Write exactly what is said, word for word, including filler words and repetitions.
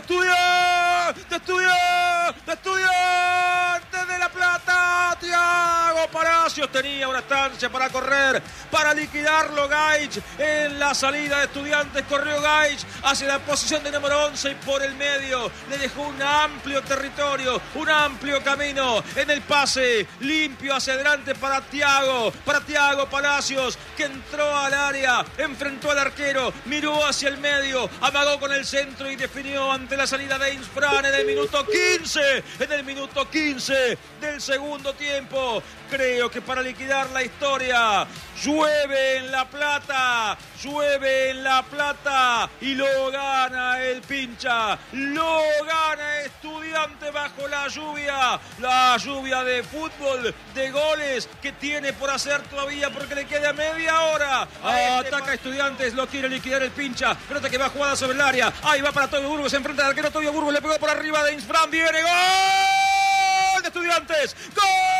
Estudiantes, de Estudiantes, de Estudiantes de La Plata. Thiago Palacios tenía una estancia para correr, para liquidarlo Gaich. En la salida de Estudiantes corrió Gaich hacia la posición de número once y por el medio le dejó un amplio territorio, un amplio camino en el pase limpio hacia adelante para Thiago, para Thiago Palacios, que entró al área, enfrentó al arquero, miró hacia el medio, amagó con el centro y definió ante la salida de Insfran en el minuto quince, en el minuto quince del segundo tiempo. Creo que para liquidar la historia, llueve en La Plata, llueve en La Plata y lo gana el Pincha, lo gana Estudiante bajo la lluvia, la lluvia de fútbol, de goles que tiene por hacer todavía porque le queda media hora. Ah, este ataca Estudiantes, lo quiere liquidar el Pincha, pelota que va jugada sobre el área, ahí va para Toyo Burgos, se enfrenta al arquero Toyo Burgos, le pegó por arriba de Insfran, viene gol de Estudiantes, gol.